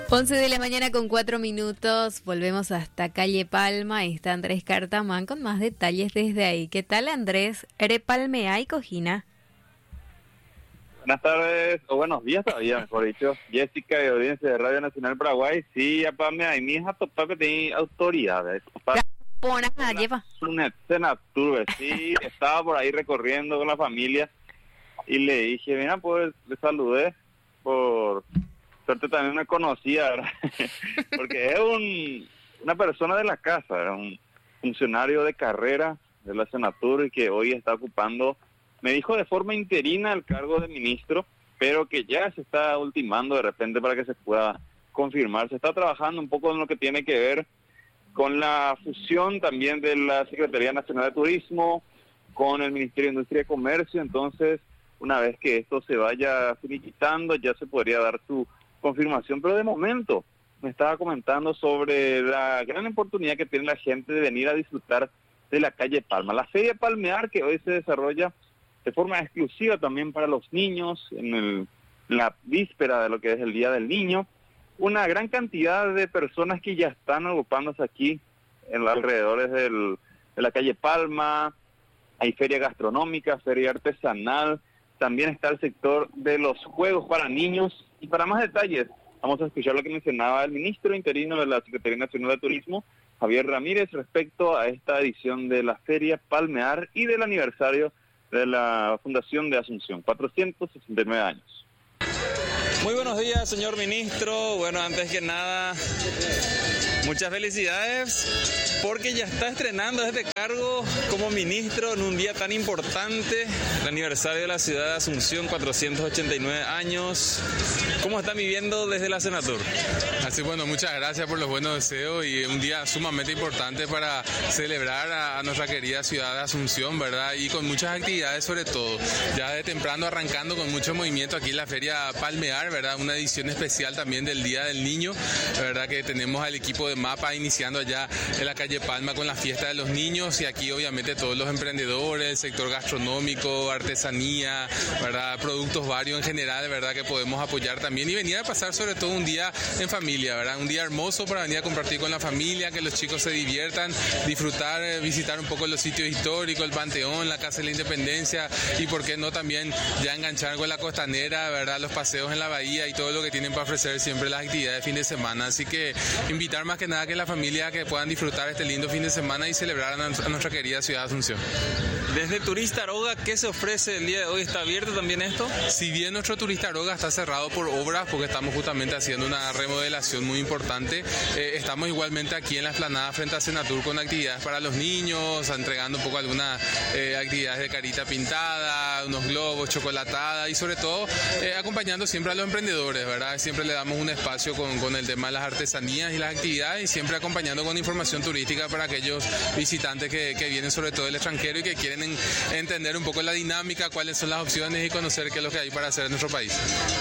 11 de la mañana con 4 minutos, volvemos hasta calle Palma, ahí está Andrés Cartamán con más detalles desde ahí. ¿Qué tal, Andrés? ¿Ere Palmea y Cojina? Buenas tardes, o buenos días todavía, mejor dicho. Jessica, de audiencia de Radio Nacional Paraguay. Sí, ya para mí, mi hija topa que tiene autoridades. Lleva. Sí, estaba por ahí recorriendo con la familia y le dije, mira, pues le saludé por... Suerte también me conocía, ¿verdad? Porque es una persona de la casa, era un funcionario de carrera de la Senatur y que hoy está ocupando, me dijo de forma interina el cargo de ministro, pero que ya se está ultimando de repente para que se pueda confirmar. Se está trabajando un poco en lo que tiene que ver con la fusión también de la Secretaría Nacional de Turismo con el Ministerio de Industria y Comercio, entonces una vez que esto se vaya finiquitando ya se podría dar su confirmación, pero de momento me estaba comentando sobre la gran oportunidad que tiene la gente de venir a disfrutar de la calle Palma, la Feria Palmear, que hoy se desarrolla de forma exclusiva también para los niños en la víspera de lo que es el Día del Niño. Una gran cantidad de personas que ya están agrupándose aquí en los alrededores de la calle Palma. Hay feria gastronómica, feria artesanal, también está el sector de los juegos para niños. Y para más detalles, vamos a escuchar lo que mencionaba el ministro interino de la Secretaría Nacional de Turismo, Javier Ramírez, respecto a esta edición de la Feria Palmear y del aniversario de la Fundación de Asunción, 469 años. Muy buenos días, señor ministro. Bueno, antes que nada, muchas felicidades porque ya está estrenando este cargo como ministro en un día tan importante, el aniversario de la ciudad de Asunción, 489 años. ¿Cómo están viviendo desde la Senatur? Así, bueno, muchas gracias por los buenos deseos y un día sumamente importante para celebrar a nuestra querida ciudad de Asunción, ¿verdad? Y con muchas actividades, sobre todo, ya de temprano arrancando con mucho movimiento aquí en la Feria Palmear, ¿verdad? Una edición especial también del Día del Niño, ¿verdad? Que tenemos al equipo de MAPA iniciando allá en la calle Palma con la fiesta de los niños y aquí obviamente todos los emprendedores, el sector gastronómico, artesanía, ¿verdad? Productos varios en general, ¿verdad? Que podemos apoyar también y venir a pasar sobre todo un día en familia, ¿verdad? Un día hermoso para venir a compartir con la familia, que los chicos se diviertan, disfrutar, visitar un poco los sitios históricos, el Panteón, la Casa de la Independencia y por qué no también ya enganchar con la costanera, ¿verdad? Los paseos en la bahía y todo lo que tienen para ofrecer siempre las actividades de fin de semana. Así que invitar más que nada que la familia que puedan disfrutar este lindo fin de semana y celebrar a nuestra querida ciudad de Asunción. Desde Turista Aroga, ¿qué se ofrece el día de hoy? ¿Está abierto también esto? Si bien nuestro Turista Aroga está cerrado por obras, porque estamos justamente haciendo una remodelación muy importante, estamos igualmente aquí en la explanada frente a Senatur con actividades para los niños, entregando un poco algunas actividades de carita pintada, unos globos, chocolatada y sobre todo acompañando siempre a los emprendedores, ¿verdad? Siempre le damos un espacio con el tema de las artesanías y las actividades y siempre acompañando con información turística para aquellos visitantes que vienen sobre todo del extranjero y que quieren entender un poco la dinámica, cuáles son las opciones y conocer qué es lo que hay para hacer en nuestro país.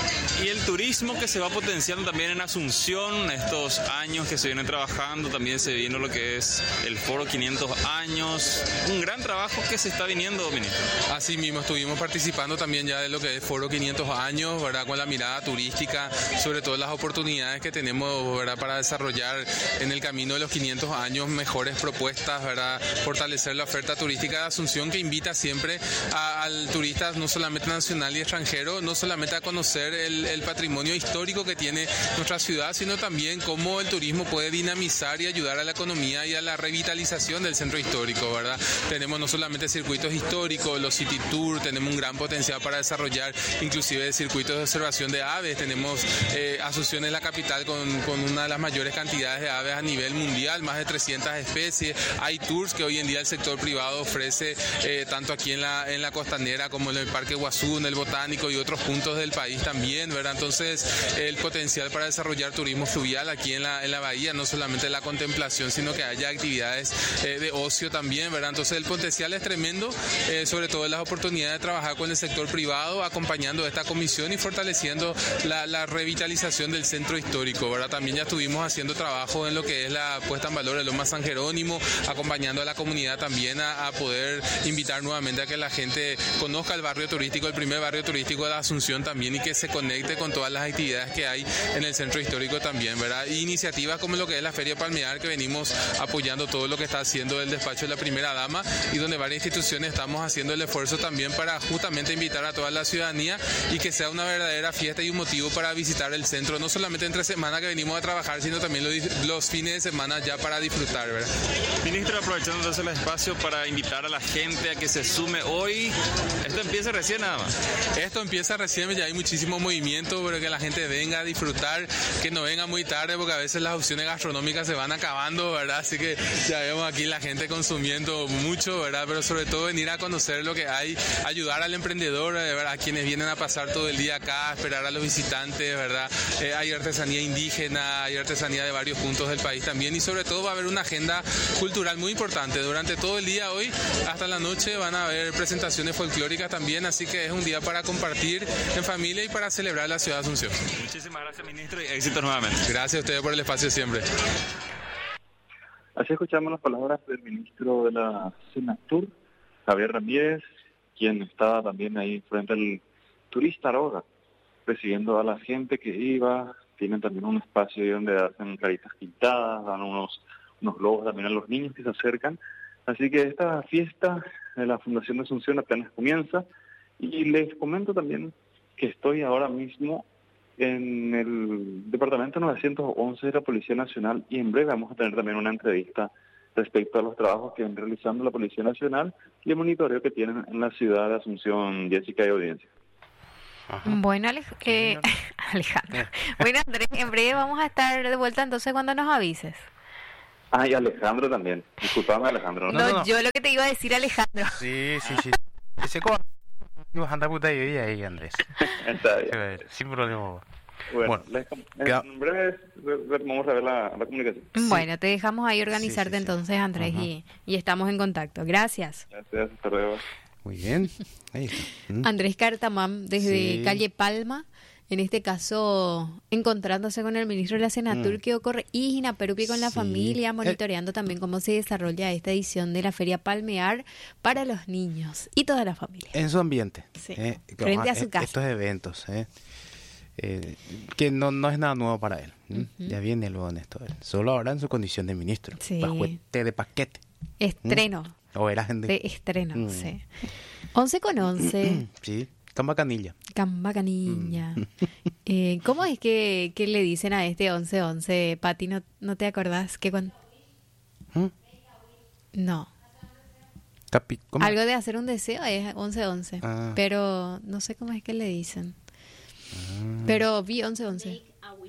Y el turismo que se va potenciando también en Asunción, estos años que se vienen trabajando, también se viene lo que es el Foro 500 años, un gran trabajo que se está viniendo, ministro. Así mismo, estuvimos participando también ya de lo que es Foro 500 años, ¿verdad? Con la mirada turística, sobre todo las oportunidades que tenemos, ¿verdad? Para desarrollar en el camino de los 500 años mejores propuestas, ¿verdad? Fortalecer la oferta turística de Asunción que invita siempre al turista, no solamente nacional y extranjero, no solamente a conocer el patrimonio histórico que tiene nuestra ciudad, sino también cómo el turismo puede dinamizar y ayudar a la economía y a la revitalización del centro histórico, ¿verdad? Tenemos no solamente circuitos históricos, los city tour, tenemos un gran potencial para desarrollar inclusive circuitos de observación de aves, tenemos Asunción en la capital con una de las mayores cantidades de aves a nivel mundial, más de 300 especies, hay tours que hoy en día el sector privado ofrece tanto aquí en la costanera como en el Parque Guazú, en el Botánico y otros puntos del país también, ¿verdad? Entonces el potencial para desarrollar turismo fluvial aquí en la bahía, no solamente la contemplación, sino que haya actividades de ocio también, ¿verdad? Entonces el potencial es tremendo, sobre todo las oportunidades de trabajar con el sector privado, acompañando esta comisión y fortaleciendo la revitalización del centro histórico, ¿verdad? También ya estuvimos haciendo trabajo en lo que es la puesta en valor de Loma San Jerónimo, acompañando a la comunidad también a poder invitar nuevamente a que la gente conozca el barrio turístico, el primer barrio turístico de la Asunción también, y que se conecte con todas las actividades que hay en el centro histórico también, ¿verdad? Y iniciativas como lo que es la Feria Palmear, que venimos apoyando todo lo que está haciendo el despacho de la primera dama, y donde varias instituciones estamos haciendo el esfuerzo también para justamente invitar a toda la ciudadanía y que sea una verdadera fiesta y un motivo para visitar el centro, no solamente entre semana que venimos a trabajar, sino también los fines de semana ya para disfrutar, ¿verdad? Ministro, aprovechando entonces el espacio para invitar a la gente a que se sume hoy. Esto empieza recién nada más. Esto empieza recién, ya hay muchísimo movimiento, pero que la gente venga a disfrutar, que no venga muy tarde, porque a veces las opciones gastronómicas se van acabando, ¿verdad? Así que ya vemos aquí la gente consumiendo mucho, ¿verdad? Pero sobre todo venir a conocer lo que hay, ayudar al emprendedor, ¿verdad? A quienes vienen a pasar todo el día acá, esperar a los visitantes, ¿verdad? Hay artesanía indígena, hay artesanía de varios puntos del país también, y sobre todo va a haber una agenda cultural muy importante. Durante todo el día hoy hasta la noche van a haber presentaciones folclóricas también, así que es un día para compartir en familia y para celebrar la ciudad de Asunción. Muchísimas gracias, ministro, y éxitos nuevamente. Gracias a ustedes por el espacio siempre. Así escuchamos las palabras del ministro de la Senatur, Javier Ramírez, quien estaba también ahí frente al turista Aroga, recibiendo a la gente que iba. Tienen también un espacio ahí donde hacen caritas pintadas, dan unos globos también a los niños que se acercan. Así que esta fiesta de la Fundación de Asunción apenas comienza. Y les comento también que estoy ahora mismo en el departamento 911 de la Policía Nacional, y en breve vamos a tener también una entrevista respecto a los trabajos que viene realizando la Policía Nacional y el monitoreo que tienen en la ciudad de Asunción, Jessica y audiencia. Bueno, Alejandro. Bueno, Andrés, en breve vamos a estar de vuelta entonces cuando nos avises. Y Alejandro también. Disculpame, Alejandro. No, yo lo que te iba a decir, Alejandro. Sí. Ese anda puta y ahí, Andrés. Está bien. Sin problema. Bueno, en breve vamos a ver la comunicación. Bueno, te dejamos ahí organizarte entonces, Andrés, y estamos en contacto. Gracias. Gracias, hasta luego. Muy bien. Ahí está. Andrés Cartamán, desde Calle Palma, en este caso encontrándose con el ministro de la Senatur, que ocurre y Perupi con la familia, monitoreando también cómo se desarrolla esta edición de la Feria Palmear para los niños y toda la familia. En su ambiente. Sí. Frente a su casa. Estos eventos, que no es nada nuevo para él. Ya viene luego en esto. Solo ahora en su condición de ministro. Sí. Pajuete de paquete. Estreno. O era gente. De estreno, sí. 11:11. Sí. Camba Canilla. ¿Cómo es que le dicen a este 11:11, Pati? ¿No te acordás? No. ¿Cómo? Algo de hacer un deseo es 11:11. Pero no sé cómo es que le dicen. Pero vi 11:11.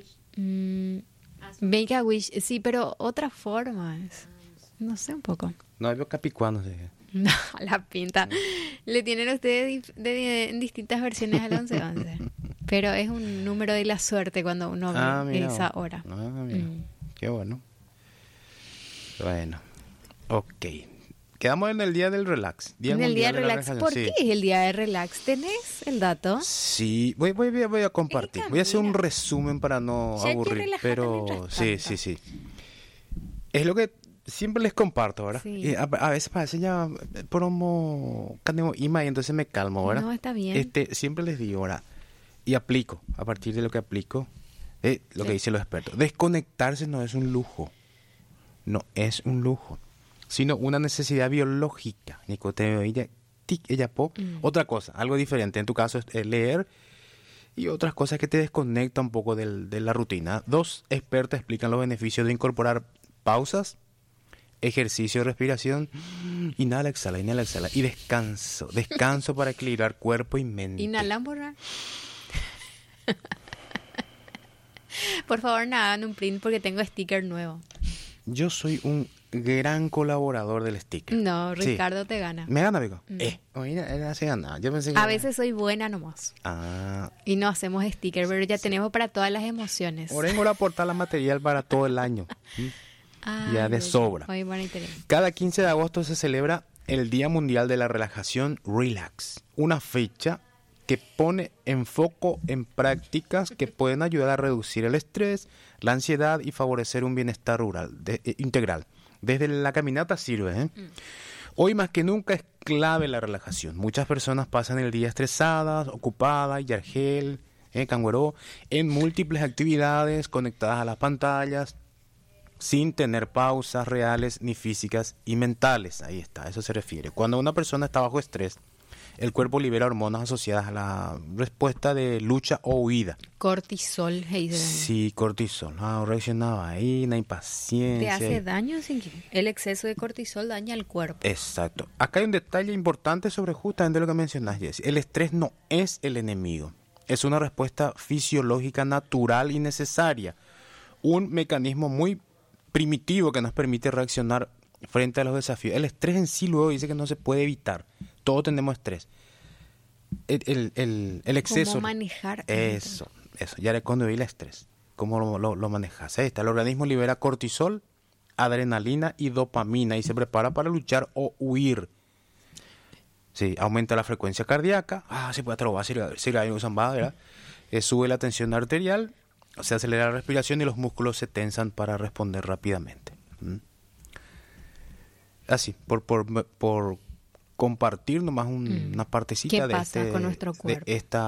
Make a wish. Sí, pero otra forma es. No sé un poco. No, veo capicuanos. No, la pinta. Le tienen ustedes en distintas versiones al 11:11. Pero es un número de la suerte cuando uno ve esa hora. Qué bueno. Bueno, ok. Quedamos en el día del relax. En el día del relax. ¿Por qué es el día del relax? ¿Tenés el dato? Sí, voy a compartir. Voy a hacer un resumen para no aburrir. Pero sí. Es lo que siempre les comparto, ¿verdad? Sí. Y a veces parece ya promo canemo ima y entonces me calmo, ¿verdad? No, está bien. Siempre les digo, ¿verdad? Y aplico, a partir de lo que aplico, lo que dicen los expertos. Desconectarse no es un lujo. No es un lujo, sino una necesidad biológica. Otra cosa, algo diferente. En tu caso es leer y otras cosas que te desconectan un poco de la rutina. 2 expertos explican los beneficios de incorporar pausas, ejercicio de respiración, inhala, exhala, y descanso para equilibrar cuerpo y mente. Inhala, borrar. Por favor, no hagan un print porque tengo sticker nuevo. Yo soy un gran colaborador del sticker. No, Ricardo te gana. ¿Me gana, Vico? Se gana. Yo pensé que a veces soy buena nomás. Y no hacemos sticker, pero ya tenemos para todas las emociones. Orengo la aportar la material para todo el año. Ya de sobra. Cada 15 de agosto se celebra el Día Mundial de la Relajación Relax. Una fecha que pone en foco en prácticas que pueden ayudar a reducir el estrés, la ansiedad y favorecer un bienestar integral. Desde la caminata sirve, Hoy más que nunca es clave la relajación. Muchas personas pasan el día estresadas, ocupadas, Yargel, Cangueró, en múltiples actividades conectadas a las pantallas, sin tener pausas reales ni físicas y mentales. Ahí está, a eso se refiere. Cuando una persona está bajo estrés, el cuerpo libera hormonas asociadas a la respuesta de lucha o huida. Cortisol, Sí, cortisol. Reaccionaba ahí, una impaciencia. ¿Te hace daño? El exceso de cortisol daña al cuerpo. Exacto. Acá hay un detalle importante sobre justamente lo que mencionas, Jessy. El estrés no es el enemigo. Es una respuesta fisiológica natural y necesaria. Un mecanismo muy primitivo que nos permite reaccionar frente a los desafíos. El estrés en sí luego dice que no se puede evitar. Todos tenemos estrés. El exceso. ¿Cómo manejar? Eso. Ya le cuando el estrés. ¿Cómo lo manejas? Ahí está. El organismo libera cortisol, adrenalina y dopamina y se prepara para luchar o huir. Sí, aumenta la frecuencia cardíaca. Se puede trobar si hay un zambada, ¿verdad? Sube la tensión arterial, se acelera la respiración y los músculos se tensan para responder rápidamente. Así, por compartir nomás una partecita ¿Qué pasa con nuestro cuerpo?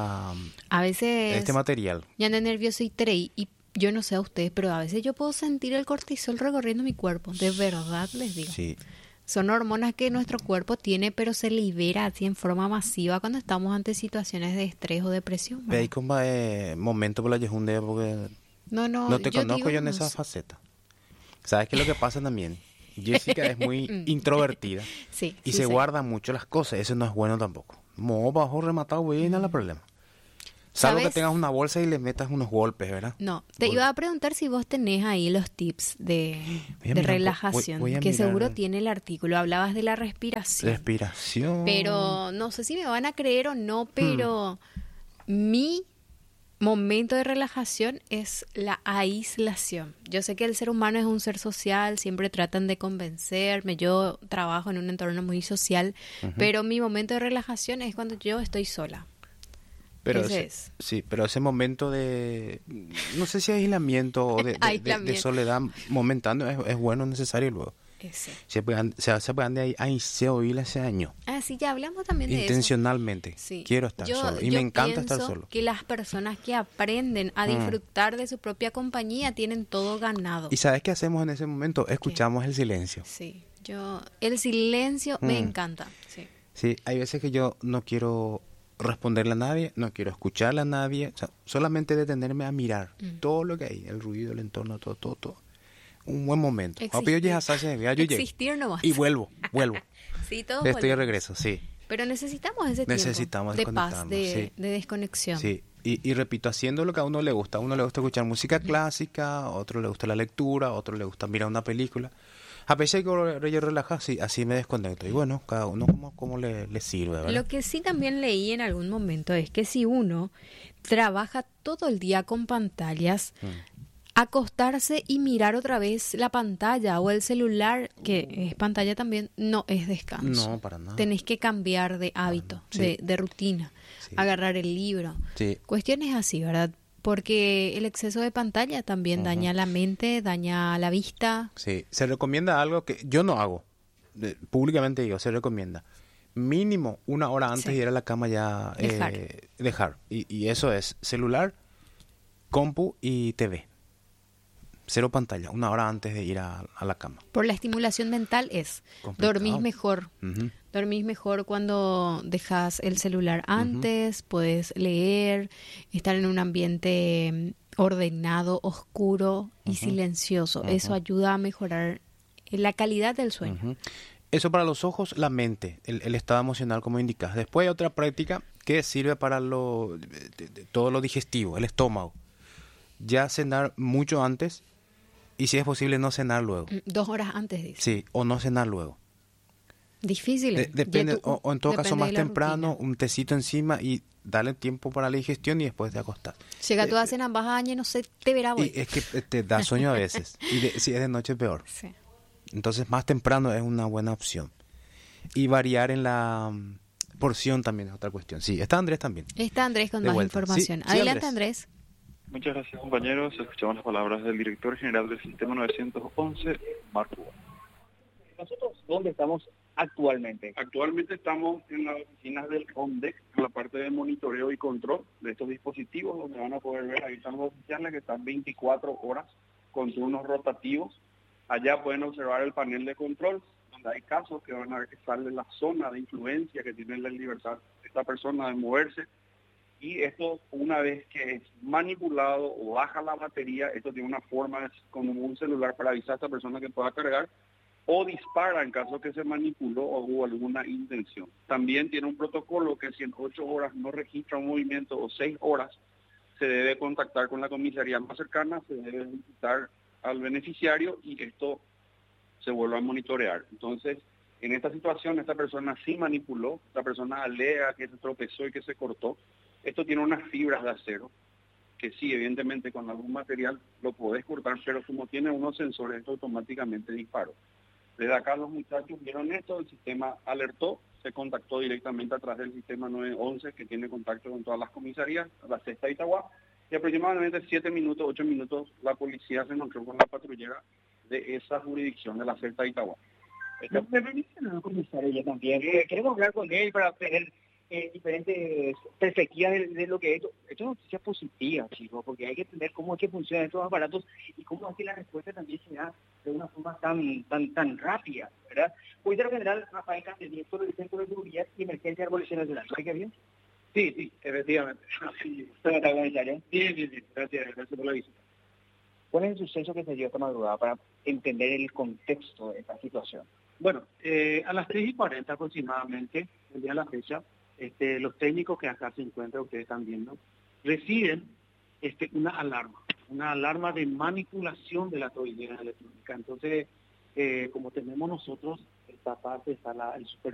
A veces este material. Ya ando nervioso y yo no sé a ustedes, pero a veces yo puedo sentir el cortisol recorriendo mi cuerpo. De verdad les digo. Sí. Son hormonas que nuestro cuerpo tiene, pero se libera así en forma masiva cuando estamos ante situaciones de estrés o depresión. Ve como momento por la yejunde porque no te conozco yo en esa faceta. ¿Sabes qué es lo que pasa también? Jessica es muy introvertida y se guarda mucho las cosas. Eso no es bueno tampoco. Bajo rematado, bien al problema. Salvo que tengas una bolsa y le metas unos golpes, ¿verdad? No, te iba a preguntar si vos tenés ahí los tips de relajación, que seguro tiene el artículo. Hablabas de la respiración. Respiración. Pero no sé si me van a creer o no, pero mi momento de relajación es la aislación. Yo sé que el ser humano es un ser social, siempre tratan de convencerme. Yo trabajo en un entorno muy social, pero mi momento de relajación es cuando yo estoy sola. Pero pero ese momento de, no sé si aislamiento o de soledad momentáneo es bueno, necesario luego. Se pueden de ahí se oír ese año. Sí, ya hablamos también de intencionalmente. Eso. Sí. Quiero estar solo y me encanta estar solo. Que las personas que aprenden a disfrutar de su propia compañía tienen todo ganado. ¿Y sabes qué hacemos en ese momento? Escuchamos el silencio. Sí, el silencio me encanta. Sí, hay veces que yo no quiero responderle a nadie, no quiero escucharle a nadie, o sea, solamente detenerme a mirar todo lo que hay, el ruido, el entorno, todo. Un buen momento. Existir nomás. Y vuelvo. Sí, todo estoy de regreso, sí. Pero necesitamos ese tiempo de paz, de desconexión. Sí, y repito, haciendo lo que a uno le gusta. A uno le gusta escuchar música clásica, a otro le gusta la lectura, a otro le gusta mirar una película. A pesar de que yo relajar, sí, así me desconecto. Y bueno, cada uno como le sirve, ¿verdad? Lo que sí también leí en algún momento es que si uno trabaja todo el día con pantallas, acostarse y mirar otra vez la pantalla o el celular, que es pantalla también, no es descanso. No, para nada. Tenés que cambiar de hábito, de rutina, agarrar el libro. Sí. Cuestiones así, ¿verdad? Porque el exceso de pantalla también daña la mente, daña la vista. Sí, se recomienda algo que yo no hago, públicamente digo, se recomienda. Mínimo 1 hora antes de ir a la cama ya dejar. Y eso es celular, compu y TV. 0 pantalla, 1 hora antes de ir a la cama. Por la estimulación mental es dormís mejor. Dormís mejor cuando dejas el celular antes, puedes leer, estar en un ambiente ordenado, oscuro y silencioso. Eso ayuda a mejorar la calidad del sueño. Eso para los ojos, la mente, el estado emocional como indicas. Después hay otra práctica que sirve para todo lo digestivo, el estómago. Ya cenar mucho antes. Y si es posible, no cenar luego. 2 horas antes, dice. Sí, o no cenar luego. Difícil. Depende, o en todo caso más temprano, un tecito encima y darle tiempo para la digestión y después de acostar. Llega tú a cenar, vas a bañar, no sé, te verá hoy. Y es que te da sueño a veces. Y si es de noche, peor. Sí. Entonces, más temprano es una buena opción. Y variar en la porción también es otra cuestión. Sí, está Andrés también. Está Andrés con más información. Sí, adelante, Andrés. Muchas gracias, compañeros. Escuchamos las palabras del director general del Sistema 911, Marco. Nosotros, ¿dónde estamos actualmente? Actualmente estamos en las oficinas del ONDEC, en la parte de monitoreo y control de estos dispositivos, donde van a poder ver, ahí están los oficiales que están 24 horas con turnos rotativos. Allá pueden observar el panel de control, donde hay casos que van a ver que sale la zona de influencia que tiene la libertad de esta persona de moverse. Y esto, una vez que es manipulado o baja la batería, esto tiene una forma como un celular para avisar a esta persona que pueda cargar, o dispara en caso que se manipuló o hubo alguna intención. También tiene un protocolo que si en 8 horas no registra un movimiento o 6 horas, se debe contactar con la comisaría más cercana, se debe visitar al beneficiario y esto se vuelve a monitorear. Entonces, en esta situación, esta persona sí manipuló, esta persona alega que se tropezó y que se cortó. Esto tiene unas fibras de acero, que sí, evidentemente con algún material lo podés cortar, pero como tiene unos sensores, esto automáticamente disparó. Desde acá los muchachos vieron esto, el sistema alertó, se contactó directamente a través del sistema 911 que tiene contacto con todas las comisarías, la sexta de Itagua, y aproximadamente 7 minutos, 8 minutos la policía se encontró con la patrullera de esa jurisdicción de la sexta de Itagua. Me permiten a la comisaría también, queremos hablar con él para tener diferentes perspectivas de lo que esto es una noticia positiva, chicos, porque hay que entender cómo es que funcionan estos aparatos y cómo es que la respuesta también se da de una forma tan rápida, ¿verdad? Comisario General Rafael Castelier, del Centro de Seguridad y Emergencia de la Policía Nacional. ¿Está bien? Sí, efectivamente. ¿Usted está comisario? Sí, gracias por la visita. ¿Cuál es el suceso que se dio esta madrugada para entender el contexto de esta situación? Bueno, a las 3:40 aproximadamente, el día de la fecha, los técnicos que acá se encuentran, ustedes están viendo, reciben una alarma de manipulación de la tobillera electrónica. Entonces, como tenemos nosotros, esta parte está el super